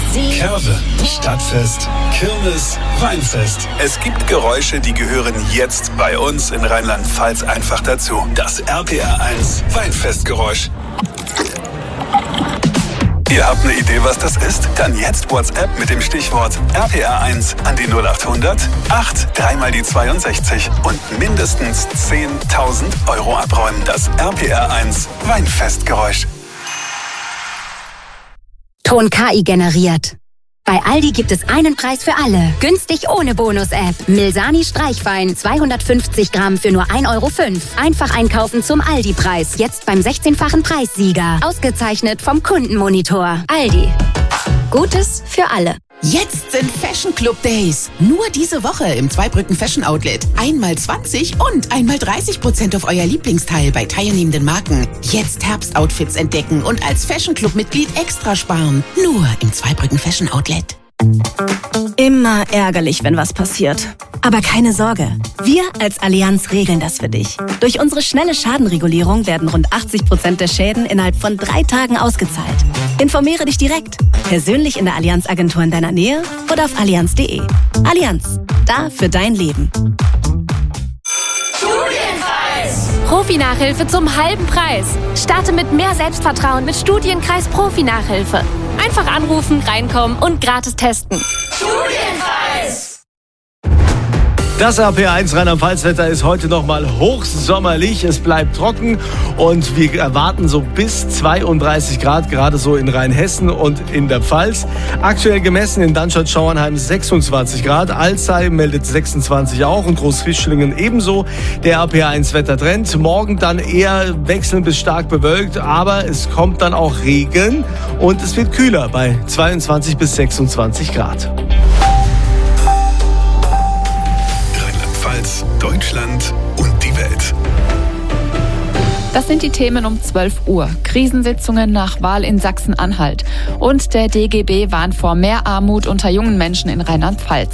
Sie. Curve, Stadtfest, Kirmes, Weinfest. Es gibt Geräusche, die gehören jetzt bei uns in Rheinland-Pfalz einfach dazu. Das RPR1 Weinfestgeräusch. Ihr habt eine Idee, was das ist? Dann jetzt WhatsApp mit dem Stichwort RPR1 an die 0800 8 3 mal die 62 und mindestens 10.000 Euro abräumen. Das RPR1 Weinfestgeräusch. Ton KI generiert. Bei Aldi gibt es einen Preis für alle. Günstig ohne Bonus-App. Milsani Streichwein 250 Gramm für nur 1,05 Euro. Einfach einkaufen zum Aldi-Preis. Jetzt beim 16-fachen Preissieger. Ausgezeichnet vom Kundenmonitor. Aldi. Gutes für alle. Jetzt sind Fashion Club Days. Nur diese Woche im Zweibrücken Fashion Outlet. Einmal 20 und einmal 30% auf euer Lieblingsteil bei teilnehmenden Marken. Jetzt Herbstoutfits entdecken und als Fashion Club Mitglied extra sparen. Nur im Zweibrücken Fashion Outlet. Immer ärgerlich, wenn was passiert. Aber keine Sorge. Wir als Allianz regeln das für dich. Durch unsere schnelle Schadenregulierung werden rund 80% der Schäden innerhalb von 3 Tagen ausgezahlt. Informiere dich direkt. Persönlich in der Allianz-Agentur in deiner Nähe oder auf allianz.de. Allianz. Da für dein Leben. Profi-Nachhilfe zum halben Preis. Starte mit mehr Selbstvertrauen mit Studienkreis Profi-Nachhilfe. Einfach anrufen, reinkommen und gratis testen. Studienkreis! Das RPR1 Rheinland-Pfalz-Wetter ist heute nochmal hochsommerlich. Es bleibt trocken und wir erwarten so bis 32 Grad, gerade so in Rheinhessen und in der Pfalz. Aktuell gemessen in Dannstatt-Schauernheim 26 Grad, Alzey meldet 26 auch und Großfischlingen ebenso. Der RPR1-Wettertrend. Morgen dann eher wechselnd bis stark bewölkt, aber es kommt dann auch Regen und es wird kühler bei 22 bis 26 Grad. Deutschland und die Welt. Das sind die Themen um 12 Uhr. Krisensitzungen nach Wahl in Sachsen-Anhalt. Und der DGB warnt vor mehr Armut unter jungen Menschen in Rheinland-Pfalz.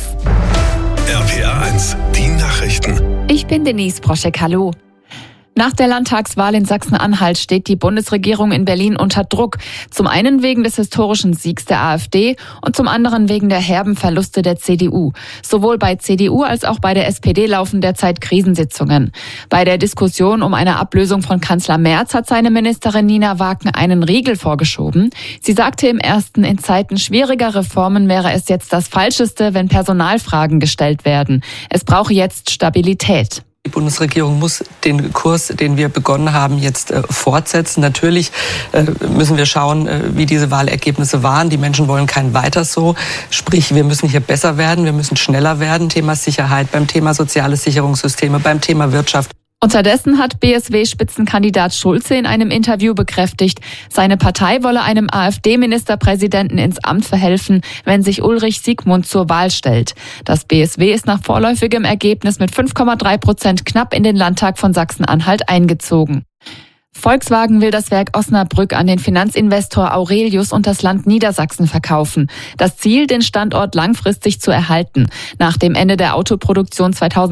RPR1, die Nachrichten. Ich bin Denise Broschek, hallo. Nach der Landtagswahl in Sachsen-Anhalt steht die Bundesregierung in Berlin unter Druck. Zum einen wegen des historischen Siegs der AfD und zum anderen wegen der herben Verluste der CDU. Sowohl bei CDU als auch bei der SPD laufen derzeit Krisensitzungen. Bei der Diskussion um eine Ablösung von Kanzler Merz hat seine Ministerin Nina Wagen einen Riegel vorgeschoben. Sie sagte im Ersten, in Zeiten schwieriger Reformen wäre es jetzt das Falscheste, wenn Personalfragen gestellt werden. Es brauche jetzt Stabilität. Die Bundesregierung muss den Kurs, den wir begonnen haben, jetzt fortsetzen. Natürlich müssen wir schauen, wie diese Wahlergebnisse waren. Die Menschen wollen kein Weiter so. Sprich, wir müssen hier besser werden, wir müssen schneller werden. Thema Sicherheit, beim Thema soziale Sicherungssysteme, beim Thema Wirtschaft. Unterdessen hat BSW-Spitzenkandidat Schulze in einem Interview bekräftigt, seine Partei wolle einem AfD-Ministerpräsidenten ins Amt verhelfen, wenn sich Ulrich Siegmund zur Wahl stellt. Das BSW ist nach vorläufigem Ergebnis mit 5,3% knapp in den Landtag von Sachsen-Anhalt eingezogen. Volkswagen will das Werk Osnabrück an den Finanzinvestor Aurelius und das Land Niedersachsen verkaufen. Das Ziel, den Standort langfristig zu erhalten. Nach dem Ende der Autoproduktion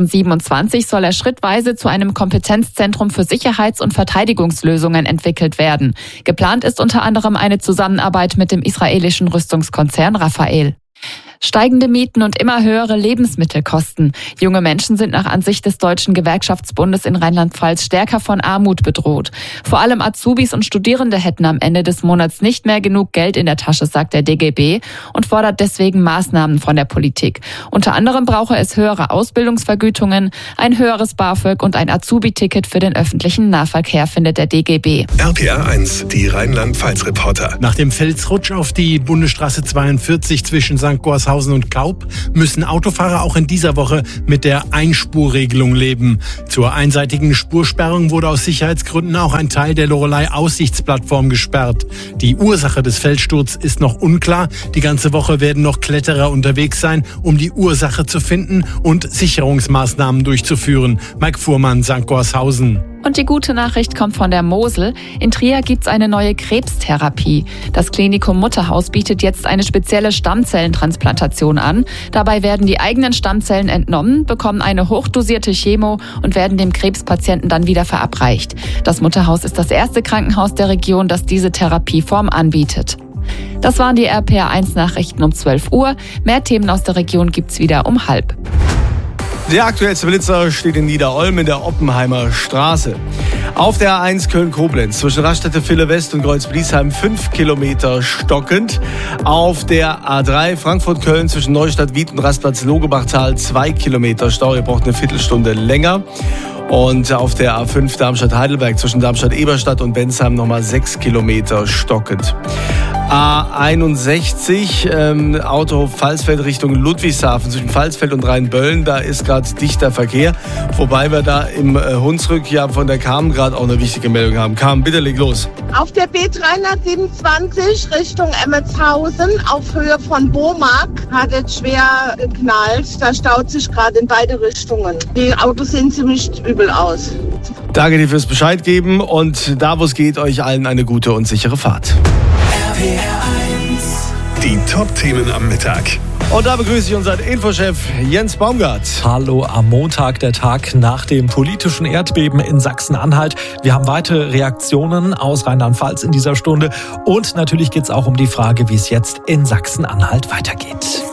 2027 soll er schrittweise zu einem Kompetenzzentrum für Sicherheits- und Verteidigungslösungen entwickelt werden. Geplant ist unter anderem eine Zusammenarbeit mit dem israelischen Rüstungskonzern Rafael. Steigende Mieten und immer höhere Lebensmittelkosten. Junge Menschen sind nach Ansicht des Deutschen Gewerkschaftsbundes in Rheinland-Pfalz stärker von Armut bedroht. Vor allem Azubis und Studierende hätten am Ende des Monats nicht mehr genug Geld in der Tasche, sagt der DGB und fordert deswegen Maßnahmen von der Politik. Unter anderem brauche es höhere Ausbildungsvergütungen, ein höheres BAföG und ein Azubi-Ticket für den öffentlichen Nahverkehr, findet der DGB. RPR1, die Rheinland-Pfalz-Reporter. Nach dem Felsrutsch auf die Bundesstraße 42 zwischen St. Gorshausen und Kaub müssen Autofahrer auch in dieser Woche mit der Einspurregelung leben. Zur einseitigen Spursperrung wurde aus Sicherheitsgründen auch ein Teil der Loreley-Aussichtsplattform gesperrt. Die Ursache des Felssturzes ist noch unklar. Die ganze Woche werden noch Kletterer unterwegs sein, um die Ursache zu finden und Sicherungsmaßnahmen durchzuführen. Mike Fuhrmann, St. Gorshausen. Und die gute Nachricht kommt von der Mosel. In Trier gibt's eine neue Krebstherapie. Das Klinikum Mutterhaus bietet jetzt eine spezielle Stammzellentransplantation an. Dabei werden die eigenen Stammzellen entnommen, bekommen eine hochdosierte Chemo und werden dem Krebspatienten dann wieder verabreicht. Das Mutterhaus ist das erste Krankenhaus der Region, das diese Therapieform anbietet. Das waren die RPR1-Nachrichten um 12 Uhr. Mehr Themen aus der Region gibt's wieder um 12:30. Der aktuellste Blitzer steht in Niederolm in der Oppenheimer Straße. Auf der A1 Köln-Koblenz zwischen Raststätte Ville-West und Kreuz-Bliesheim 5 Kilometer stockend. Auf der A3 Frankfurt-Köln zwischen Neustadt-Wied und Rastplatz Logebachtal 2 Kilometer Stau. Ihr braucht eine Viertelstunde länger. Und auf der A5 Darmstadt-Heidelberg zwischen Darmstadt-Eberstadt und Bensheim nochmal 6 Kilometer stockend. A61 Autohof Pfalzfeld Richtung Ludwigshafen zwischen Pfalzfeld und Rheinböllen. Da ist gerade dichter Verkehr. Wobei wir da im Hunsrück ja von der Carmen gerade auch eine wichtige Meldung haben. Carmen, bitte leg los. Auf der B327 Richtung Emmetshausen auf Höhe von Bomark hat es schwer geknallt. Da staut sich gerade in beide Richtungen. Die Autos sehen ziemlich übel aus. Danke dir fürs Bescheid geben und da, wo es geht, euch allen eine gute und sichere Fahrt. Die Top-Themen am Mittag. Und da begrüße ich unseren Infochef Jens Baumgart. Hallo, am Montag, der Tag nach dem politischen Erdbeben in Sachsen-Anhalt. Wir haben weitere Reaktionen aus Rheinland-Pfalz in dieser Stunde. Und natürlich geht es auch um die Frage, wie es jetzt in Sachsen-Anhalt weitergeht.